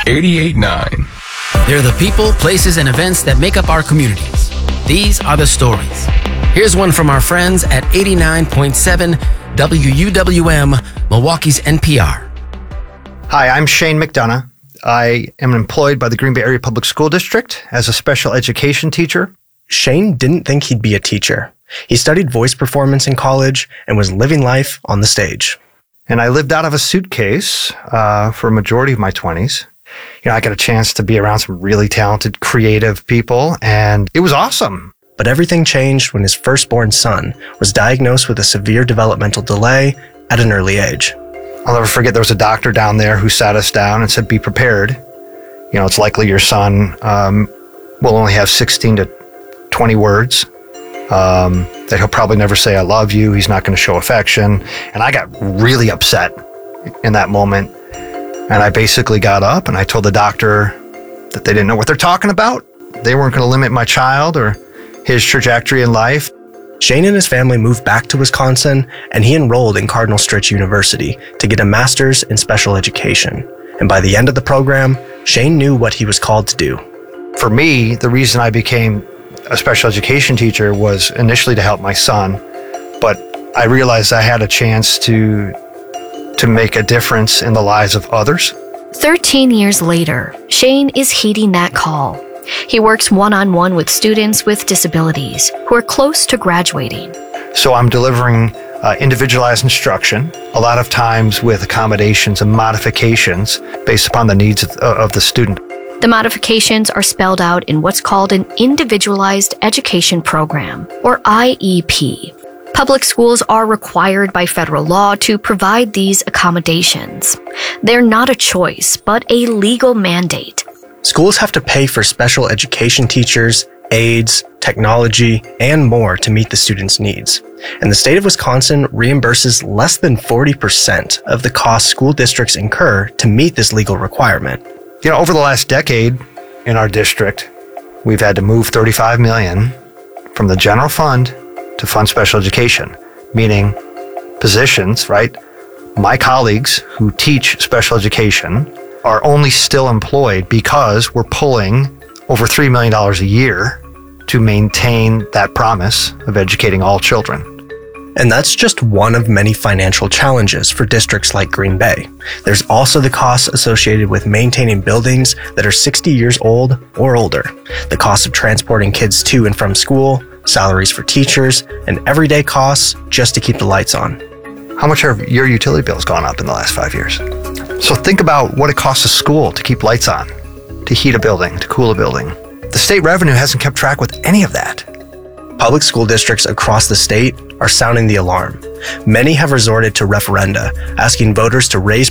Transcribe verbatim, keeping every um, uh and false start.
eighty-eight point nine. They're the people, places, and events that make up our communities. These are the stories. Here's one from our friends at eighty-nine point seven W U W M, Milwaukee's N P R. Hi, I'm Shane McDonough. I am employed by the Green Bay Area Public School District as a special education teacher. Shane didn't think he'd be a teacher. He studied voice performance in college and was living life on the stage. And I lived out of a suitcase uh, for a majority of my twenties. You know, I got a chance to be around some really talented, creative people, and it was awesome. But everything changed when his firstborn son was diagnosed with a severe developmental delay at an early age. I'll never forget, there was a doctor down there who sat us down and said, be prepared. You know, it's likely your son um, will only have sixteen to twenty words, um, that he'll probably never say, I love you. He's not going to show affection. And I got really upset in that moment. And I basically got up and I told the doctor that they didn't know what they're talking about. They weren't going to limit my child or his trajectory in life. Shane and his family moved back to Wisconsin, and he enrolled in Cardinal Stritch University to get a master's in special education. And by the end of the program, Shane knew what he was called to do. For me, the reason I became a special education teacher was initially to help my son, but I realized I had a chance to, to make a difference in the lives of others. Thirteen years later, Shane is heeding that call. He works one-on-one with students with disabilities who are close to graduating. So I'm delivering uh, individualized instruction, a lot of times with accommodations and modifications based upon the needs of, of the student. The modifications are spelled out in what's called an Individualized Education Program, or I E P. Public schools are required by federal law to provide these accommodations. They're not a choice, but a legal mandate. Schools have to pay for special education teachers, aides, technology, and more to meet the students' needs. And the state of Wisconsin reimburses less than forty percent of the cost school districts incur to meet this legal requirement. You know, over the last decade in our district, we've had to move thirty-five million dollars from the general fund to fund special education, meaning positions, right? My colleagues who teach special education are only still employed because we're pulling over three million dollars a year to maintain that promise of educating all children. And that's just one of many financial challenges for districts like Green Bay. There's also the costs associated with maintaining buildings that are sixty years old or older, the cost of transporting kids to and from school, salaries for teachers, and everyday costs just to keep the lights on. How much have your utility bills gone up in the last five years? So think about what it costs a school to keep lights on, to heat a building, to cool a building. The state revenue hasn't kept track with any of that. Public school districts across the state are sounding the alarm. Many have resorted to referenda, asking voters to raise